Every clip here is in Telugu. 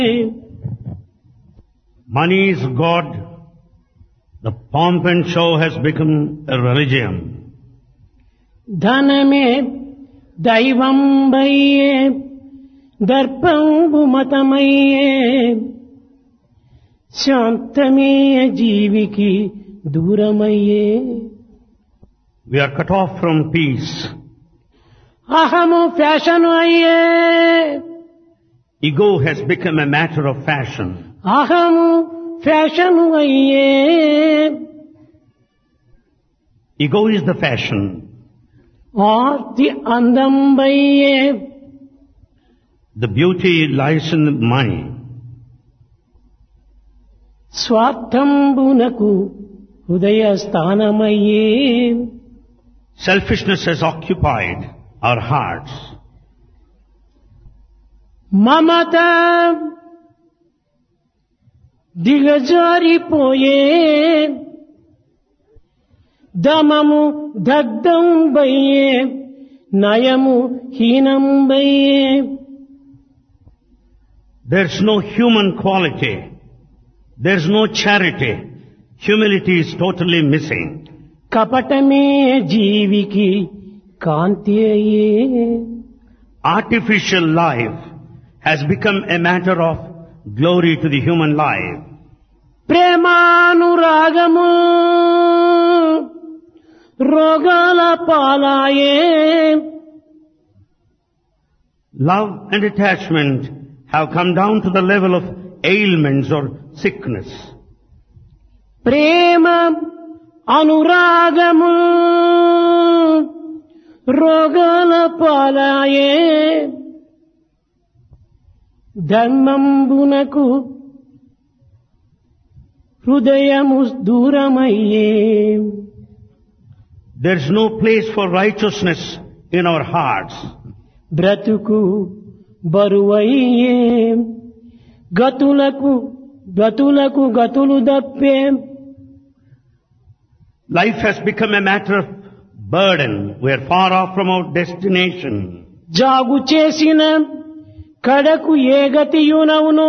Money is God. The pomp and show has become a religion. ధనమే దైవంబయ్యే దర్పంబు మతమయ్యే శాంతమే జీవికి దూరమయ్యే. We are cut off from peace. అహము fashion అయ్యే. Ego has become a matter of fashion. అహము fashion అయ్యే. Ego is the fashion. Aarti అందంబయ్యే. The beauty lies in the money. స్వార్థంబునకు హృదయ స్థానమయ్యే. Selfishness has occupied our hearts. Mamata దిగజారిపోయే. దమము దగ్ధంబయ్యే నయము హీనంబయ్యే. There's no human quality. There's no charity. Humility is totally missing. కపటమే జీవికి కాంతి అయ్యే. Artificial life has become a matter of glory to the human life. ప్రేమానురాగము రోగాల పాలాయే. Love and attachment have come down to the level of ailments or sickness. ప్రేమ అనురాగము రోగాల పాలాయే. ధర్మంబునకు హృదయము దూరమయ్యే. There's no place for righteousness in our hearts. బ్రతుకు బరువయ్యే. గతులకు గతులకు గతులు దప్పే. Life has become a matter of burden. We are far off from our destination. జాగు చేసిన కడకు ఏ గతియునవునో.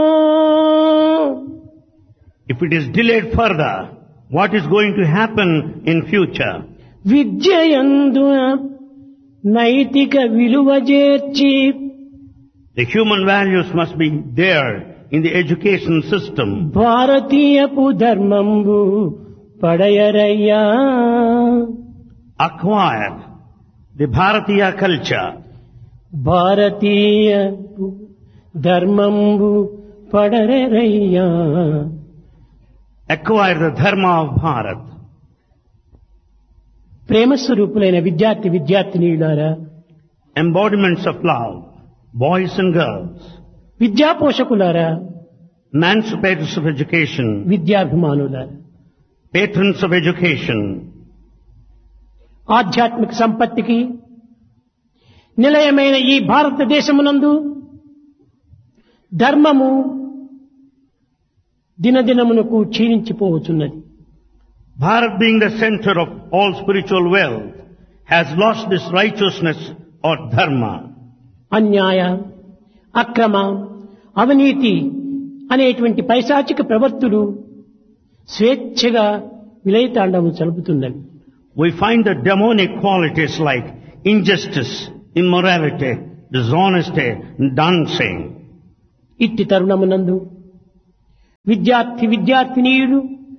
If it is delayed further, what is going to happen in future? విద్యయందున నైతిక విలువ చేర్చి. The human values must be there in the education system. భారతీయపు ధర్మంబు పడయరయ్యా. Acquire the Bharatiya culture. భారతీయపు ధర్మంబు పడరయ్యా. Acquire the dharma of Bharat. ప్రేమస్వరూపులైన విద్యార్థి విద్యార్థినీయులారా, Embodiments of love, boys and girls. విద్యా పోషకులారా, Emancipators of education. విద్యాభిమానులారా, Patrons of education. ఆధ్యాత్మిక సంపత్తికి నిలయమైన ఈ భారతదేశమునందు ధర్మము దినదినమునకు క్షీణించిపోవచ్చున్నది. Bharat, being the center of all spiritual wealth, has lost this righteousness or dharma. అన్యాయ అక్రమ అవినీతి అనేటువంటి పైశాచిక ప్రవృత్తులు స్వేచ్ఛగా విలయతాండవం చలుపుతున్నవి. We find the demonic qualities like injustice, immorality, dishonesty, dancing. ఇట్టి తరుణమునందు విద్యార్థి విద్యార్థినీయులు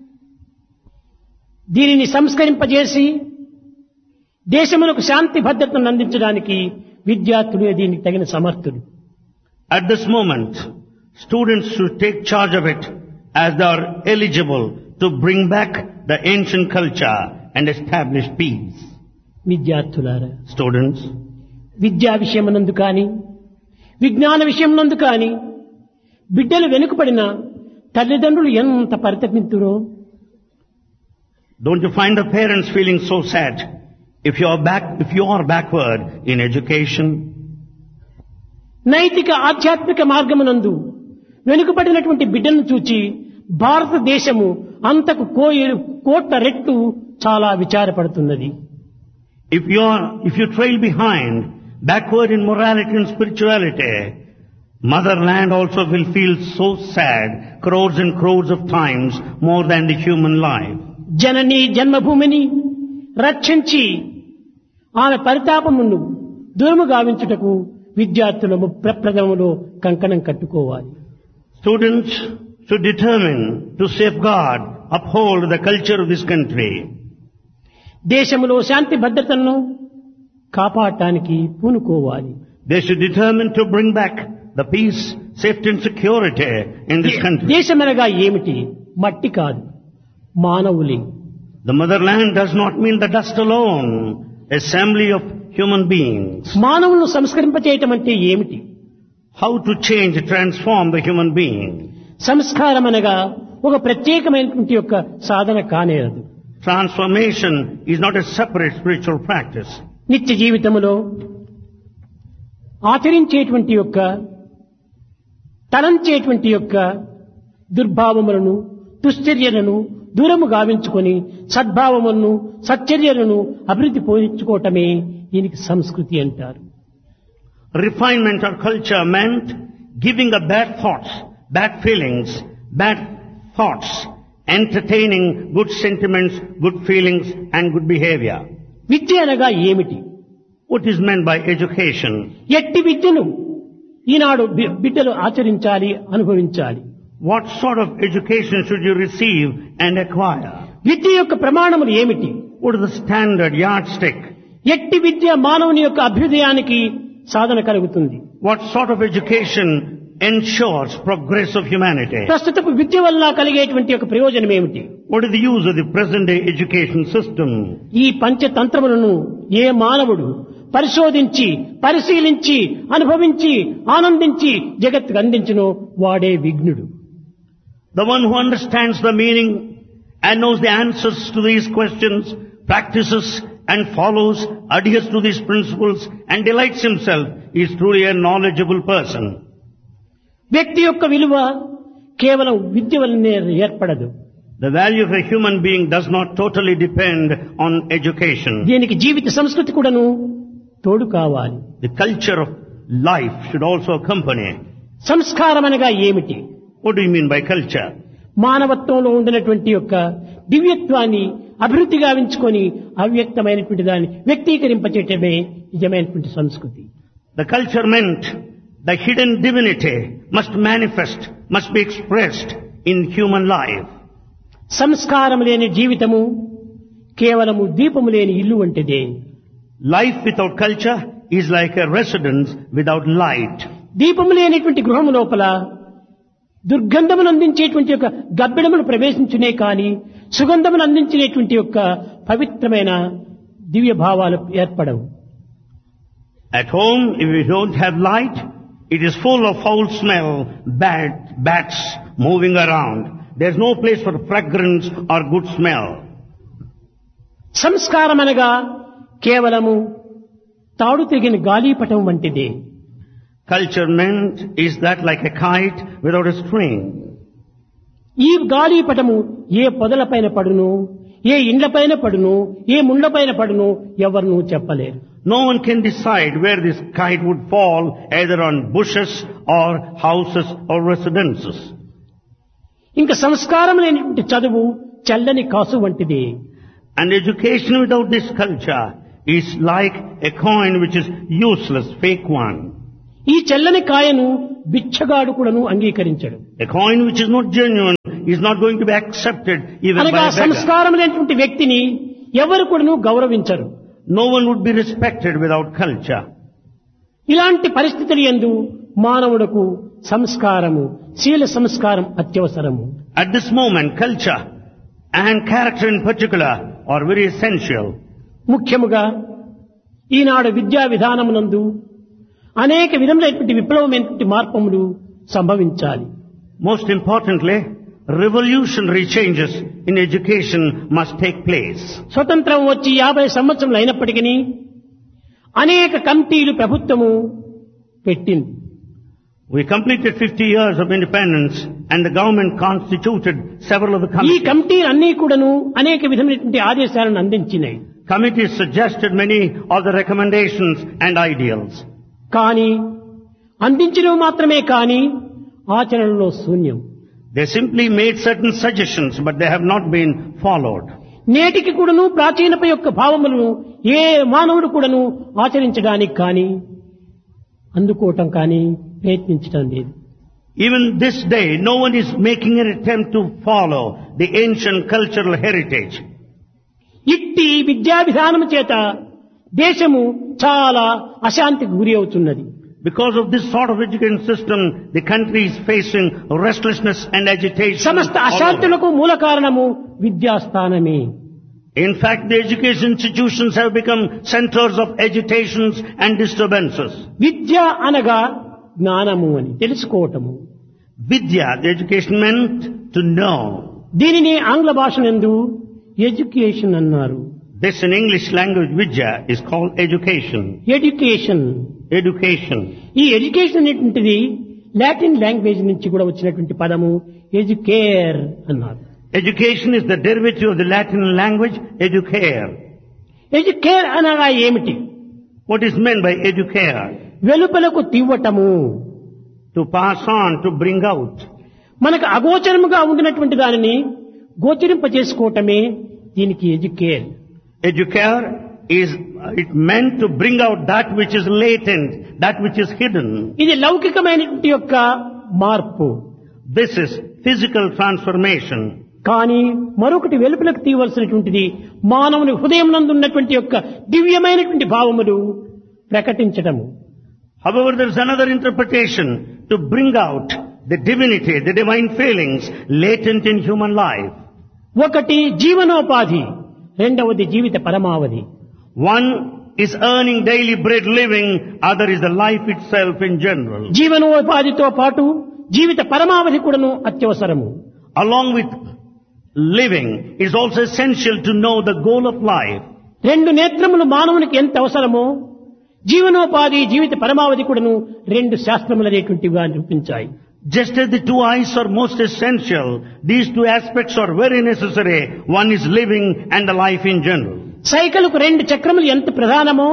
దీనిని సంస్కరింపజేసి దేశములకు శాంతి భద్రతను అందించడానికి విద్యార్థులు దీనికి తగిన సమర్థులు. At this moment, students should take charge of it as they are eligible to bring back the ancient culture and establish peace. విద్యార్థులారా, Students, విద్యా విషయమునందు కానీ విజ్ఞాన విషయమునందు కానీ బిడ్డలు వెనుకబడిన తల్లిదండ్రులు ఎంత పరితపింతురో. don't you find the parents feeling so sad if you are backward in education? నైతిక ఆధ్యాత్మిక మార్గమునందు వెనుకబడినటువంటి బిడ్డను చూచి భారతదేశము అంతకు కోట్ల రెట్లు చాలా విచారపడుతున్నది. If you trail behind, backward in morality and spirituality, Motherland also will feel so sad crores and crores of times more than the human life. జనని జన్మభూమిని రక్షించి ఆమె పరితాపమును దూరము గావించుటకు విద్యార్థులు ప్రప్రథమలో కంకణం కట్టుకోవాలి. Students should determine to safeguard, uphold the culture of this country. దేశములో శాంతి భద్రతలను కాపాడటానికి పూనుకోవాలి. They should determine to bring back the peace, safety and security in this country. దేశమనగా ఏమిటి? మట్టి కాదు, మానవులే. The motherland does not mean the dust alone, assembly of human beings. మానవులను సంస్కరింపచేయటం అంటే ఏమిటి? How to change, transform the human being. సంస్కారం అనగా ఒక ప్రత్యేకమైనటువంటి యొక్క సాధన కానేరదు. Transformation is not a separate spiritual practice. నిత్య జీవితంలో ఆచరించేటువంటి యొక్క తలంచేటువంటి యొక్క దుర్భావములను దుశ్చర్యలను దూరము గావించుకొని సద్భావములను సచ్చర్యలను అభివృద్ధి పోయించుకోవటమే దీనికి సంస్కృతి అంటారు. Refinement or culture meant giving up bad thoughts, bad feelings, bad thoughts, entertaining good sentiments, good feelings and good behavior. విద్య అనగా ఏమిటి? What is meant by education? ఎట్టి విద్యను ఈనాడు బిడ్డలు ఆచరించాలి, అనుభవించాలి. What sort of education should you receive and acquire? విద్య యొక్క ప్రమాణములు ఏమిటి? What is the standard yardstick? ఎట్టి విద్య మానవుని యొక్క అభ్యుదయానికి సాధన కలుగుతుంది. What sort of education ensures progress of humanity? ప్రస్తుతపు విద్య వల్ల కలిగేటువంటి యొక్క ప్రయోజనం ఏమిటి? What is the use of the present day education system? ఈ పంచతంత్రములను ఏ మానవుడు పరిశోధించి పరిశీలించి అనుభవించి ఆనందించి జగత్తుకు అందించునో వాడే విఘ్నుడు. The one who understands the meaning and knows the answers to these questions, practices and follows, adheres to these principles and delights himself is truly a knowledgeable person. వ్యక్తి యొక్క విలువ కేవలం విద్య వల్లనే ఏర్పడదు. The value of a human being does not totally depend on education. దీనికి జీవిత సంస్కృతి కూడాను తోడు కావాలి. The culture of life should also accompany. సంస్కారం అనగా ఏమిటి? What do you mean by culture? మానవత్వంలో ఉండినటువంటి యొక్క దివ్యత్వాన్ని అభివృద్ధి గావించుకొని అవ్యక్తమైనటువంటి దాన్ని వ్యక్తీకరింపచేయటమే నిజమైనటువంటి సంస్కృతి. The culture meant the hidden divinity must manifest, must be expressed in human life. సంస్కారం లేని జీవితము కేవలము దీపము లేని ఇల్లు వంటిదే. Life without culture is like a residence without light. దీపము లేనటువంటి గృహము లోపల దుర్గంధమును అందించేటువంటి యొక్క గబ్బిడములు ప్రవేశించునే కాని సుగంధమును అందించేటువంటి యొక్క పవిత్రమైన దివ్య భావాలు ఏర్పడవు. At home, if you don't have light, it is full of foul smell, bats moving around. There's no place for fragrance or good smell. సంస్కారం అనగా కేవలము తాడు తెగిన గాలిపటం వంటిదే. Culture meant is that like a kite without a string. ఈ గాలిపటము ఏ పొదలపైన పడును, ఏ ఇండ్లపైన పడును, ఏ ముండ్లపైన పడును ఎవరునూ చెప్పలేరు. No one can decide where this kite would fall, either on bushes or houses or residences. ఇంకా సంస్కారం లేనిటువంటి చదువు చల్లని కాసు వంటిది. And education without this culture is like a coin which is useless, fake one. ఈ చల్లని కాయను బిచ్చగాడు కూడాను అంగీకరించడు. A coin which is not genuine is not going to be accepted even by అనగా a beggar. సంస్కారం లేనటువంటి వ్యక్తిని ఎవరు కూడాను గౌరవించరు. No one would be respected without culture. ఇలాంటి పరిస్థితులు యందు మానవులకు సంస్కారము, శీల సంస్కారం అత్యవసరము. At this moment, culture and character in particular are very essential. ముఖ్యముగా ఈనాడు విద్యా విధానమునందు అనేక విధములైనటువంటి విప్లవమైనటువంటి మార్పులు సంభవించాలి. Most importantly, revolutionary changes in education must take place. స్వతంత్రం వచ్చి 50 సంవత్సరములు అయినప్పటికీ అనేక కమిటీలు ప్రభుత్వము పెట్టింది. We completed 50 years of independence and the government constituted several of the ఈ committees. కమిటీలు అన్ని కూడాను అనేక విధమైనటువంటి ఆదేశాలను అందించినాయి. Committees suggested many of the recommendations and ideals. కానీ అందించడం మాత్రమే కాని ఆచరణలో శూన్యం. They simply made certain suggestions, but they have not been followed. నేటికి కూడాను ప్రాచీనత యొక్క భావములను ఏ మానవుడు కూడాను ఆచరించడానికి కానీ అందుకోవటం కానీ ప్రయత్నించడం లేదు. Even this day, no one is making an attempt to follow the ancient cultural heritage. ఇట్టి విద్యా విధానం చేత దేశము చాలా అశాంతికి గురి అవుతున్నది. Because of this sort of education system, the country is facing restlessness and agitation. సమస్త అశాంతులకు మూల కారణము విద్యాస్థానమే. In fact, the education institutions have become centers of agitations and disturbances. విద్య అనగా జ్ఞానము అని తెలుసుకోవటము. Vidya, the education meant to know. దీనిని ఆంగ్ల భాషనందు ఎడ్యుకేషన్ అన్నారు. This in English language, Vidya, is called education. Education. Education. ఈ ఎడ్యుకేషన్ అనేటువంటిది లాటిన్ లాంగ్వేజ్ నుంచి కూడా వచ్చినటువంటి పదము ఎడ్యుకేర్ అన్నారు. Education is the derivative of the Latin language, educare. Educare అనగా ఏమిటి? What is meant by educare? వెలుపలకు తివ్వటము. To pass on, to bring out. మనకు అగోచరముగా ఉండినటువంటి దానిని గోచరింపజేసుకోవటమే దీనికి educare. Educare is it meant to bring out that which is latent, that which is hidden. ఇది లౌకికమైనటువంటి యొక్క మార్పు. This is physical transformation. కానీ మరొకటి వెలుపలకు తీయవలసినటువంటిది మానవుని హృదయం నందు ఉన్నటువంటి యొక్క దివ్యమైనటువంటి భావములు ప్రకటించటము. However, there is another interpretation to bring out the divinity, the divine feelings latent in human life. ఒకటి జీవనోపాధి, రెండవది జీవిత పరమావధి. One is earning daily bread living, other is the life itself in general. జీవనోపాధితో పాటు జీవిత పరమావధి కూడాను అత్యవసరము. Along with living, it is also essential to know the goal of life. రెండు నేత్రములు మానవునికి ఎంత అవసరమో జీవనోపాధి జీవిత పరమావధి కూడాను రెండు శాస్త్రములు అనేటువంటివిగా నిరూపించాయి. Just as the two eyes are most essential, these two aspects are very necessary. One is living and the life in general. సైకిల్కు రెండు చక్రములు ఎంత ప్రధానమో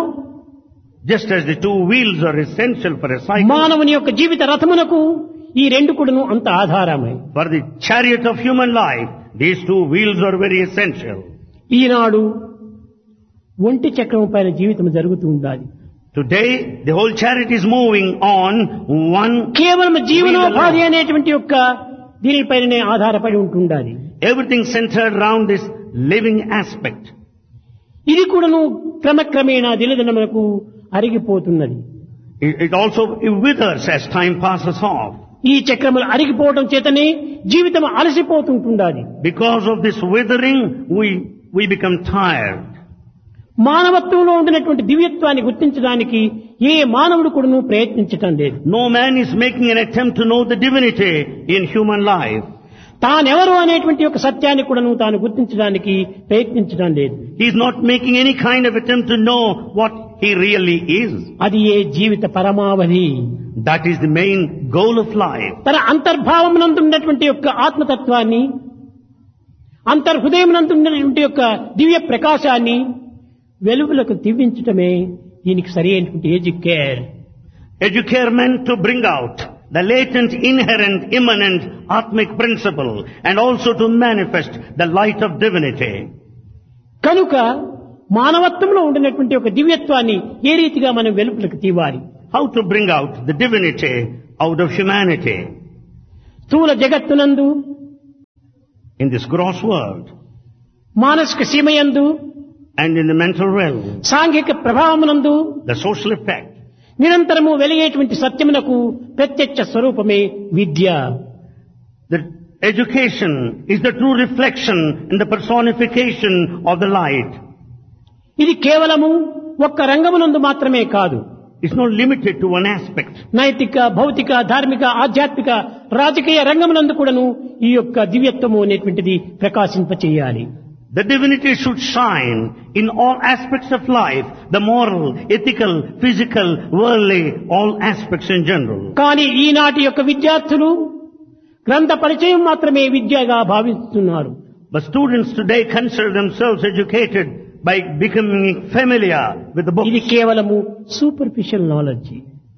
just as the two wheels are essential for a cycle, మానవుని యొక్క జీవిత రథమునకు ఈ రెండు కూడాను అంత ఆధారమే. for the chariot of human life, these two wheels are very essential. ఈనాడు ఒంటి చక్రం పైన జీవితం జరుగుతూ ఉండాలి. Today, the whole chariot is moving on one. కేవలం జీవనోపాధి అనేటువంటి యొక్క దీనిపైనే ఆధారపడి ఉంటుండాలి. Everything centered around this living aspect. ఇది కూడాను క్రమక్రమేణా దినదినములకు అరిగిపోతున్నది. It also withers as time passes off. ఈ చక్రములు అరిగిపోవడం చేతనే జీవితం అలసిపోతుంటుండాలి. Because of this withering, we become tired. మానవత్వంలో ఉండినటువంటి దివ్యత్వాన్ని గుర్తించడానికి ఏ మానవుడు కూడాను ప్రయత్నించటం లేదు. No man is making an attempt to know the divinity in human life. తానెవరు అనేటువంటి ఒక సత్యాన్ని కూడాను తాను గుర్తించడానికి ప్రయత్నించడం లేదు. He is not making any kind of attempt to know what he really is. అది ఏ జీవిత పరమావధి. That is the main goal of life. తన అంతర్భావమునందు ఉన్నటువంటి యొక్క ఆత్మతత్వాన్ని, అంతర్హృదయమునందు ఉన్నటువంటి యొక్క దివ్య ప్రకాశాన్ని వెలుగులకు తివ్వించటమే దీనికి సరి అయినటువంటి educare. Educare meant to bring out the latent, inherent, immanent, atmic principle and also to manifest the light of divinity. కనుక మానవత్వంలో ఉండినటువంటి ఒక దివ్యత్వాన్ని ఏ రీతిగా మనం వెలుగులకు తీవాలి? How to bring out the divinity out of humanity స్థూల జగత్తునందు, in this gross world మానసిక సీమయందు, and in the mental realm, సాంఘిక ప్రభావమునందు, the social effect. నిరంతరము వెలిగేటువంటి సత్యమునకు ప్రత్యక్ష స్వరూపమే విద్య. The education is the true reflection and the personification of the light. ఇది కేవలము ఒక్క రంగమునందు మాత్రమే కాదు. It's not limited to one aspect. నైతిక, భౌతిక, ధార్మిక, ఆధ్యాత్మిక, రాజకీయ రంగమునందు కూడాను ఈ యొక్క దివ్యత్వము అనేటువంటిది ప్రకాశింపచేయాలి. The divinity should shine in all aspects of life, the moral, ethical, physical, worldly, all aspects in general. కానీ ఈనాటి యొక్క విద్యార్థులు గ్రంథ పరిచయం మాత్రమే విద్యగా భావిస్తున్నారు. But students today consider themselves educated by becoming familiar with the ఇది books. కేవలము superficial knowledge.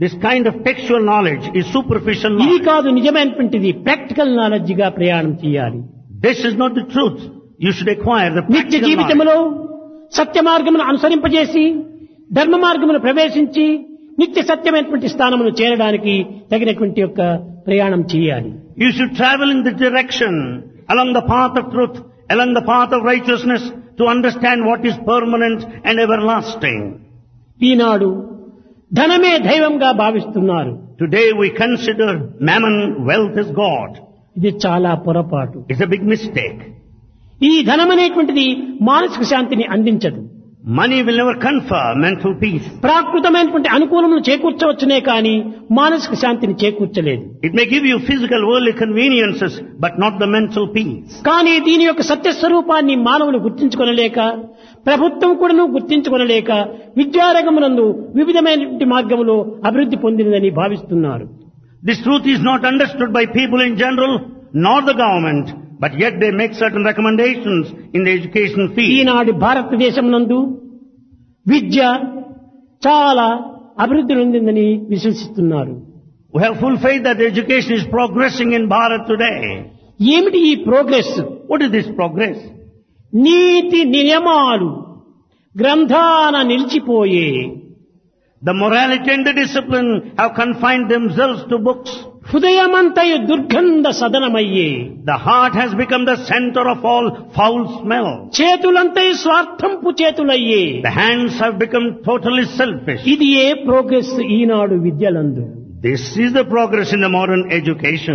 This kind of textual knowledge is superficial ఇది knowledge. కాదు నిజమైనటువంటిది. ప్రాక్టికల్ నాలెడ్జ్ గా ప్రయాణం చేయాలి. This is not the truth. You should acquire the నిత్య practical knowledge. జీవితంలో సత్య మార్గమును అనుసరింపజేసి ధర్మ మార్గమును ప్రవేశించి నిత్య సత్యమైనటువంటి స్థానమును చేరడానికి తగినటువంటి యొక్క ప్రయాణం చేయాలి. You should travel in the direction along the path of truth, along the path of righteousness to understand what is permanent and everlasting. ఈనాడు ధనమే దైవంగా భావిస్తున్నారు. Today we consider mammon, wealth as God. ఇది చాలా పొరపాటు. It's a big mistake. ఈ ధనం అనేటువంటిది మానసిక శాంతిని అందించదు. Money will never confer mental peace. ప్రాకృతమైనటువంటి అనుకూలములు చేకూర్చవచ్చునే కానీ మానసిక శాంతిని చేకూర్చలేదు. It may give you physical worldly conveniences, but not the mental peace. కానీ దీని యొక్క సత్యస్వరూపాన్ని మానవులు గుర్తించుకొనలేక, ప్రభుత్వం కూడాను గుర్తించుకొనలేక విద్యారంగమునందు వివిధమైనటువంటి మార్గములో అభివృద్ధి పొందినదని భావిస్తున్నారు. This truth is not understood by people in general, nor the government, but yet they make certain recommendations in the education field. ఈనాడు భారతదేశం నందు విద్య చాలా అభివృద్ధి చెందిందని విశ్వసిస్తున్నారు. We have full faith that education is progressing in Bharat today. ఏమిటి ఈ progress? What is this progress? నీతి నియమాలు గ్రంథాన నిలిచిపోయే. The morality and the discipline have confined themselves to books. హృదయమంతయు దుర్గంధ సదనమయ్యే. The heart has become the center of all foul smell. చేతులంతయు స్వార్థంపు చేతులయ్యే. The hands have become totally selfish. ఇది ఏ progress Eenadu విద్యలందు? This is the progress in the modern education.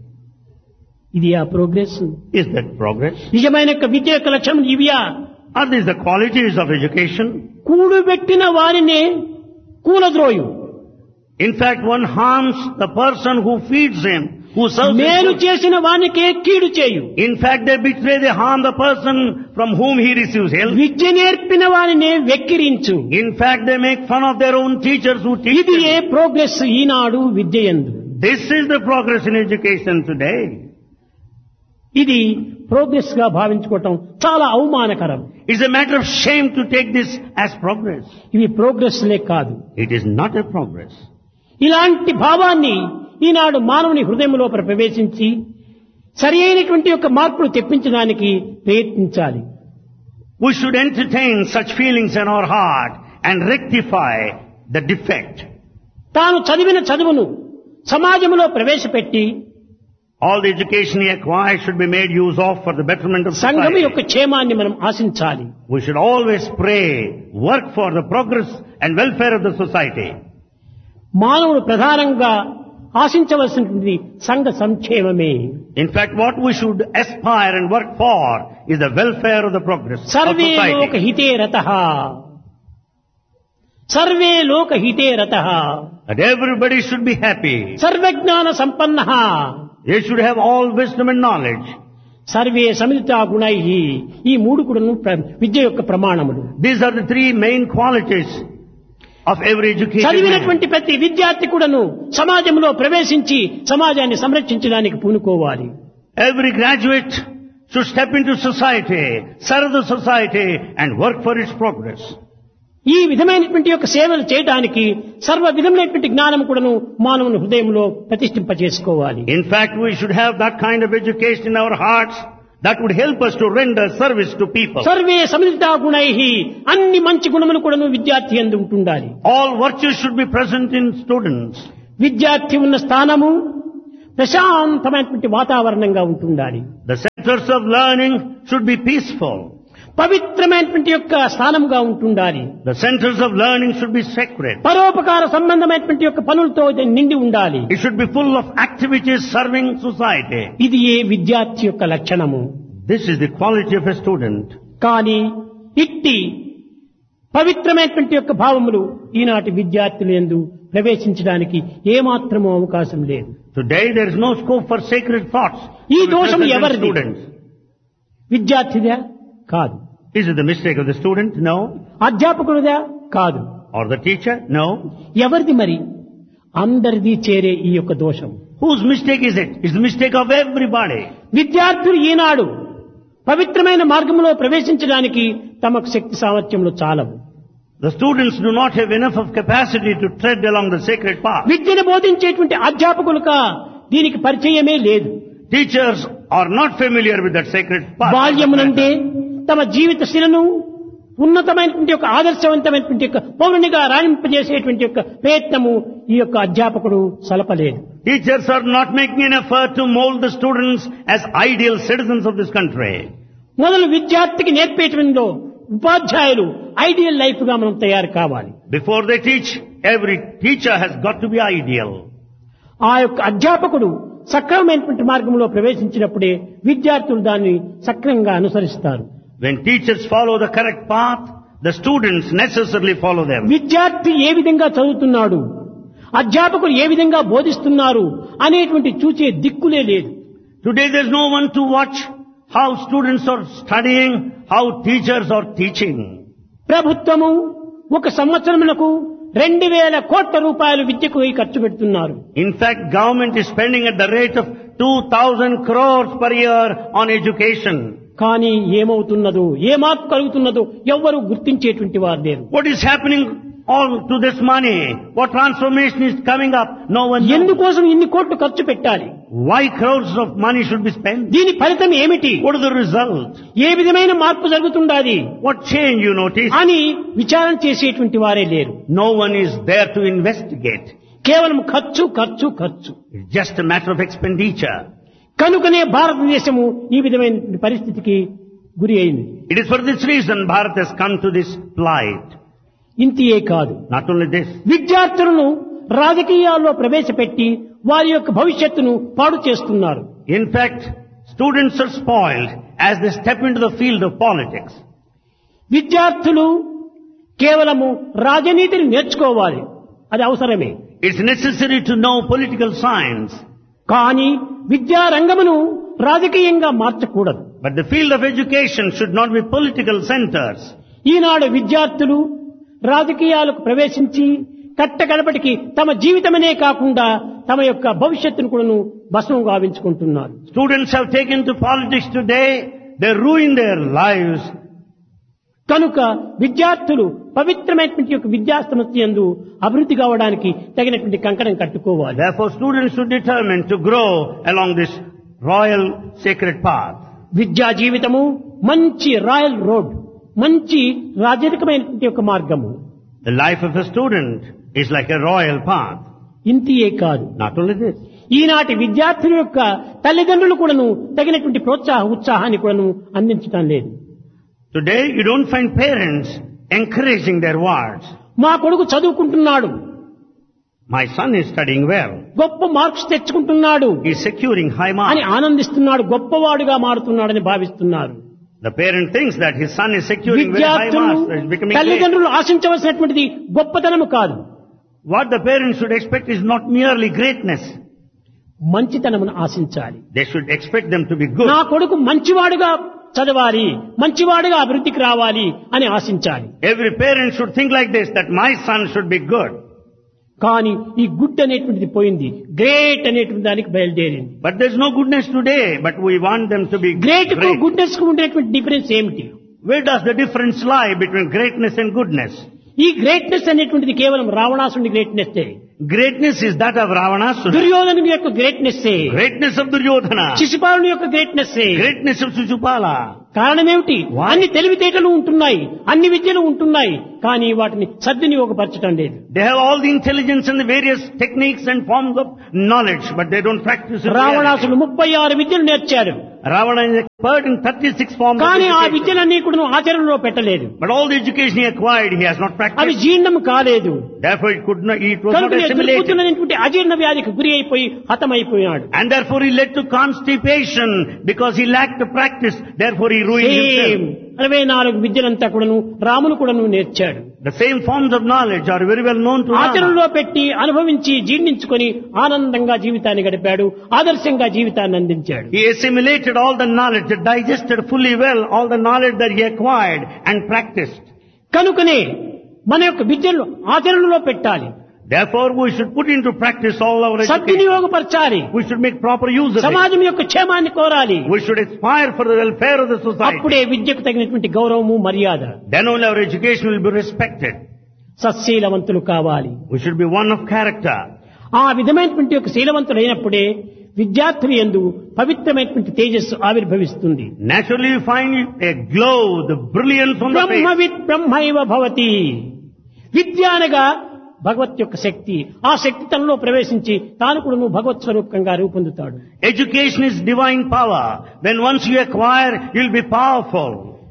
ఇది ఆ ప్రోగ్రెస్? Is that progress? నిజమైన విద్య యొక్క లక్ష్యం ఇవియా? Are these the qualities of education? కూడుబెట్టిన వారినే కూలద్రోయు. In fact, one harms the person who feeds him, who serves మేలు him. చేసిన వానికే కీడు చేయు. In fact, they betray, they harm the person from whom he receives help. విద్య నేర్పిన వారినే వెక్కిరించు. In fact, they make fun of their own teachers who teach ఇది ఏ them. Progress Eenadu విద్యయందు? This is the progress in education today. ఇది ప్రోగ్రెస్ గా భావించుకోవటం చాలా అవమానకరం. It's a matter of shame to take this as progress. ఇవి ప్రోగ్రెస్లే కాదు. It is not a progress. ఇలాంటి భావాన్ని ఈనాడు మానవుని హృదయంలో ప్రవేశించి సరి అయినటువంటి యొక్క మార్పులు తెప్పించడానికి ప్రయత్నించాలి. We should entertain such feelings in our heart and rectify the defect. తాను చదివిన చదువును సమాజంలో ప్రవేశపెట్టి All the education he acquires should be made use of for the betterment of సంఘం society. యొక్క క్షేమాన్ని మనం ఆశించాలి. We should always pray, work for the progress and welfare of the society. మానవుడు ప్రధానంగా ఆశించవలసినది సంఘ సంక్షేమమే. In fact, what we should aspire and work for is the welfare of the progress of survey లోక society. హితే రతః. సర్వే లోక హితే రతః. That everybody should be happy. సర్వజ్ఞాన సంపన్నః. They should have all wisdom and knowledge. Survey Savita గుణైః. ఈ మూడు కూడాను విద్య యొక్క ప్రమాణములు. These are the three main qualities of every educated man. చదివినటువంటి ప్రతి విద్యార్థి కూడాను సమాజంలో ప్రవేశించి సమాజాన్ని సంరక్షించడానికి పూనుకోవాలి. Every graduate should step into society, serve the society and work for its progress. ఈ విధమైనటువంటి యొక్క సేవలు చేయడానికి సర్వ విధమైనటువంటి జ్ఞానం కూడాను మానవుని హృదయంలో ప్రతిష్ఠింప చేసుకోవాలి. In fact, we should have that kind of education in our hearts that would help us to render service to people. Survey Savita గుణైః. అన్ని మంచి గుణములు కూడాను విద్యార్థి యందు ఉంటుండాలి. All virtues should be present in students. విద్యార్థి ఉన్న స్థానము ప్రశాంతమైనటువంటి వాతావరణంగా ఉంటుండాలి. The centers of learning should be peaceful. పవిత్రమైనటువంటి యొక్క స్థానముగా ఉంటుండాలి. The centers of learning should be sacred. పరోపకార సంబంధమైనటువంటి యొక్క పనులతో ఇది నిండి ఉండాలి. It should be full of activities serving society. ఇది ఏ విద్యార్థి యొక్క లక్షణము. This is the quality of a student. కానీ ఇట్టి పవిత్రమైనటువంటి యొక్క భావములు ఈనాటి విద్యార్థుల యందు ప్రవేశించడానికి ఏమాత్రమూ అవకాశం లేదు. Today there is no scope for sacred thoughts. ఈ to be దోషం present in ఎవరిది? students. విద్యార్థిదా? కాదు. Is it the mistake of the student? No. అధ్యాపకుడిదా? కాదు. Or the teacher? No. ఎవరిది మరి? అందరిది చేరే ఈ యొక్క దోషం. Whose mistake is it? It's the mistake of everybody. విద్యార్థులు ఈనాడు పవిత్రమైన మార్గంలో ప్రవేశించడానికి తమకు శక్తి సామర్థ్యంలో చాలవు. The students do not have enough of capacity to tread along the sacred path. విద్యను బోధించేటువంటి అధ్యాపకులకు దీనికి పరిచయమే లేదు. Teachers are not familiar with that sacred path. బాల్యమునందే తమ జీవిత శిలను ఉన్నతమైనటువంటి ఒక ఆదర్శవంతమైనటువంటి ఒక పౌరునిగా రాణింపజేసేటువంటి యొక్క ప్రయత్నము ఈ యొక్క అధ్యాపకుడు సలపలేదు. Teachers are not making an effort to mold the students as ideal citizens of this country. మొదలు విద్యార్థికి నేర్పేటువంటిలో ఉపాధ్యాయులు ఐడియల్ లైఫ్ గా మనం తయారు కావాలి. Before they teach, every teacher has got to be ideal. ఆ యొక్క అధ్యాపకుడు సక్రమమైనటువంటి మార్గంలో ప్రవేశించినప్పుడే విద్యార్థులు దాన్ని సక్రమంగా అనుసరిస్తారు. When teachers follow the correct path, the students necessarily follow them. విద్యార్థి ఏ విధంగా చదువుతున్నాడు, అధ్యాపకులు ఏ విధంగా బోధిస్తున్నారు అనేటువంటి చూచే దిక్కులే లేదు. Today there is no one to watch how students are studying, how teachers are teaching. ప్రభుత్వము ఒక సంవత్సరమునకు 2,000 కోట్ల రూపాయలు విద్యకు ఖర్చు పెడుతున్నారు. In fact, government is spending at the rate of 2,000 crores per year on education. కానీ ఏమవుతున్నదో, ఏ మార్పు కలుగుతున్నదో ఎవ్వరూ గుర్తించేటువంటి వారు లేరు. What is happening all to this money? What transformation is coming up? No one knows. ఎందుకోసం ఇన్ని కోట్లు ఖర్చు పెట్టాలి? Why crores of money should be spent? దీని ఫలితం ఏమిటి? What is the result? ఏ విధమైన మార్పు జరుగుతుండాలి What change you notice? అని విచారణ చేసేటువంటి వారే లేరు. No one is there to investigate. కేవలం ఖర్చు ఖర్చు ఖర్చు. It's just a matter of expenditure. కనుకనే భారతదేశము ఈ విధమైన పరిస్థితికి గురి అయింది. It is for this reason Bharat has come to this plight. ఇంతియే కాదు, Not only this, విద్యార్థులను రాజకీయాల్లో ప్రవేశపెట్టి వారి యొక్క భవిష్యత్తును పాడు చేస్తున్నారు. in fact, students are spoiled as they step into the field of politics. విద్యార్థులు కేవలము రాజనీతిని నేర్చుకోవాలి, అది అవసరమే. It's necessary to know political science. కానీ విద్యారంగమును రాజకీయంగా మార్చకూడదు. But the field of education should not be political centers. ఈనాడు విద్యార్థులు రాజకీయాలకు ప్రవేశించి కట్టగడపటికి తమ జీవితమనే కాకుండా తమ యొక్క భవిష్యత్తును కూడాను భస్మం గావించుకుంటున్నారు. Students have taken to politics today. They ruin their lives. కనుక విద్యార్థులు పవిత్రమైనటువంటి యొక్క విద్యాసంస్థ యందు అభివృద్ధి కావడానికి తగినటువంటి కంకణం కట్టుకోవాలి. Therefore, students should determine to grow along this royal sacred path. విద్యా జీవితము మంచి రాయల్ రోడ్, మంచి రాజరికమైనటువంటి యొక్క మార్గము. The life of a student is like a royal path. ఇంతియే కాదు, Not only this, ఈనాటి విద్యార్థుల యొక్క తల్లిదండ్రులు కూడాను తగినటువంటి ఉత్సాహాన్ని కూడాను అందించడం లేదు. today you don't find parents encouraging their wards. మా కొడుకు చదువుకుంటున్నాడు, My son is studying well. గొప్ప marks తెచ్చుకుంటున్నాడు He is securing high అని marks. ఆనందిస్తున్నాడు, గొప్పవాడుగా మారుతున్నాడని భావిస్తున్నారు. The parent thinks that his son is securing very high విద్యార్థులు marks, that he is becoming great. తల్లిదండ్రులు ఆశించవలసినటువంటిది గొప్పతనము కాదు, What the parents should expect is not merely greatness. మంచితనమును ఆశించాలి. They should expect them to be good. నా కొడుకు మంచివాడుగా చదవాలి, మంచివాడుగా అభివృద్ధికి రావాలి అని ఆశించాలి. Every parent should think like this, that my son should be good. కానీ ఈ గుడ్ అనేటువంటిది పోయింది, గ్రేట్ అనేటువంటి దానికి బయలుదేరింది. But there's no goodness today, but we want them to be great కు great. గుడ్నెస్ కు ఉండేటువంటి డిఫరెన్స్ ఏమిటి? Where does the difference lie between greatness and goodness? ఈ గ్రేట్నెస్ అనేటువంటిది కేవలం రావణాసుని greatness. Greatness is that of Ravanasura. దుర్యోధను యొక్క గ్రేట్నెస్, Greatness of Duryodhana. శిశుపాలుని యొక్క గ్రేట్నెస్. Greatness of Shishupala. కారణమేమిటి? అన్ని తెలివితేటలు ఉంటున్నాయి, అన్ని విద్యలు ఉంటున్నాయి, కానీ వాటిని సద్వినియోగపరచడం లేదు. They have all the intelligence and the various techniques and forms of knowledge, but they don't practice it. రావణాసుడు 36 విద్యలు నేర్చాడు, Ravana is expert in 36 forms of కానీ ఆ education. విద్యలన్నీ కూడా ఆచరణలో పెట్టలేదు. But all the education he acquired, he has not అవి practiced. జీర్ణం కాలేదు. Therefore, it was not కనుక assimilated. ఎదుర్కొంటున్నటువంటి అజీర్ణ వ్యాధికి గురి అయిపోయి హతమైపోయాడు. And therefore, he led to constipation because he lacked the practice. Therefore, he ruined same himself. 64 విద్యలంతా కూడాను రామును కూడాను నేర్చాడు. The same forms of knowledge are very well known to Rama. ఆచరణలో పెట్టి అనుభవించి జీర్ణించుకొని ఆనందంగా జీవితాన్ని గడిపాడు, ఆదర్శంగా జీవితాన్ని అందించాడు. He assimilated all the knowledge, digested fully well all the knowledge that he acquired and practiced. కనుకనే మన యొక్క విద్యను ఆచరణలో పెట్టాలి. Therefore, we should put into practice all our education. సద్వినియోగపరచాలి. We should make proper use of it. సమాజం యొక్క క్షేమాన్ని కోరాలి. We should aspire for the welfare of the society. అప్పుడే విద్యకు తగినటువంటి గౌరవము మర్యాద. Then only our education will be respected. సత్శీలవంతులు కావాలి. We should be one of character. ఆ విధమైనటువంటి యొక్క శీలవంతులైనప్పుడే విద్యార్థులు యందు పవిత్రమైనటువంటి తేజస్సు ఆవిర్భవిస్తుంది. Naturally you find a glow, the brilliance on the face. బ్రహ్మవిత్ బ్రహ్మైవ భవతి. విద్య అనగా భగవత్ యొక్క శక్తి. ఆ శక్తి తనలో ప్రవేశించి తాను కూడా భగవత్ స్వరూపంగా రూపొందుతాడు. Education is divine power. When once you acquire, you'll be powerful.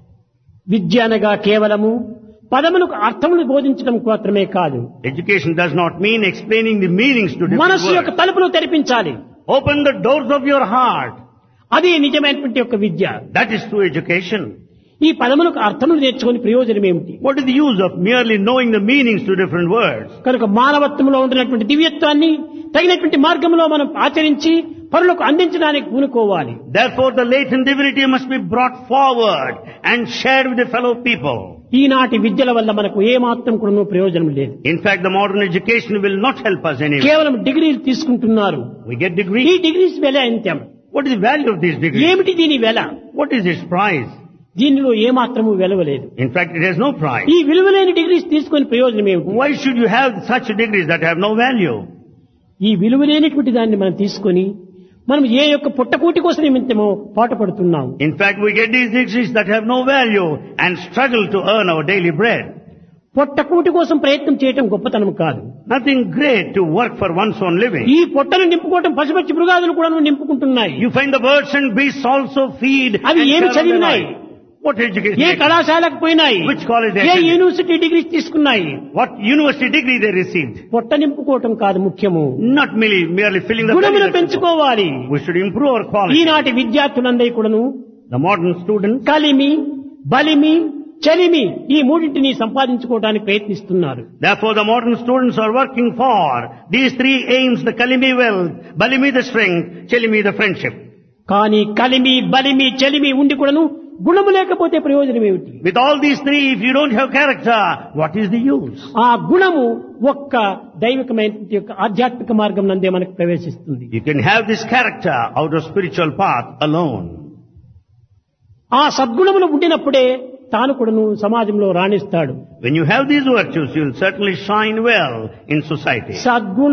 విద్య అనగా కేవలము పదములకు అర్థములు బోధించడం మాత్రమే కాదు. Education does not mean explaining the meanings to different మనస్సు యొక్క words. తలుపులు తెరిపించాలి. Open the doors of your heart. అది నిజమైనటువంటి యొక్క విద్య. That is true education. ఈ పదములకు అర్థములు నేర్చుకుని ప్రయోజనం ఏమిటి? What is the use of merely knowing the meanings to different words? కనుక మానవత్వంలో ఉండినటువంటి దివ్యత్వాన్ని తగినటువంటి మార్గంలో మనం ఆచరించి పరులకు అందించడానికి పూనుకోవాలి. Therefore the latent divinity must be brought forward and shared with the fellow people. ఈనాటి విద్యల వల్ల మనకు ఏ మాత్రం కూడా ప్రయోజనం లేదు. In fact, the modern education will not help us anyway. కేవలం డిగ్రీలు తీసుకుంటున్నారు. We get ఈ degrees. డిగ్రీస్ వెల ఎంత? What is the value of these degrees? ఏమిటి దీని వెల? What is its price? దీనిలో ఏ మాత్రము విలువలేదు. In fact, it has no price. ఈ విలువలేని డిగ్రీస్ తీసుకొని ప్రయోజనం ఏమిటి? Why should you have such degrees that have no value? ఈ విలువలేనిటువంటి దాన్ని మనం తీసుకొని మనం ఏ యొక్క పుట్టకూటి కోసం నిమిత్తమో పాటుపడుతున్నాం. In fact, we get these degrees that have no value and struggle to earn our daily bread. పొట్టకూటి కోసం ప్రయత్నం చేయటం గొప్పతనం కాదు. Nothing great to work for one's own living. ఈ పొట్టను నింపుకోవటం పశుపక్షి మృగాదులు కూడా నింపుకుంటున్నాయి. You find the birds and beasts also feed. అవి and ఏమి share their చదివినాయి? life. What education? ఏ కళాశాలకు పోయినాయి? Which college they A attended? University degrees తీసుకున్నాయి? What university degree they received? పొట్ట నింపుకోవటం కాదు ముఖ్యము. Not merely filling the గుణమును belly. పెంచుకోవాలి. We should improve our quality. ఈనాటి విద్యార్థులందరి కూడాను The modern students, కలిమి, బలిమి, చలిమి ఈ మూడింటిని సంపాదించుకోవడానికి ప్రయత్నిస్తున్నారు. therefore the modern students are working for these three aims: the kalimi wealth, balimi the strength, chalimi the friendship. కానీ కలిమి, బలిమి, చలిమి ఉండి కూడాను గుణము లేకపోతే ప్రయోజనం ఏమిటి? With all these three, if you don't have character, what is the use? ఆ గుణము ఒక్క దైవికమైన యొక్క ఆధ్యాత్మిక మార్గం నందే మనకు ప్రవేశిస్తుంది. You can have this character out of spiritual path alone. ఆ సద్గుణములు ఉండినప్పుడే తాను కూడాను సమాజంలో రాణిస్తాడు. When you have these virtues, you will certainly shine well in society. సద్గుణ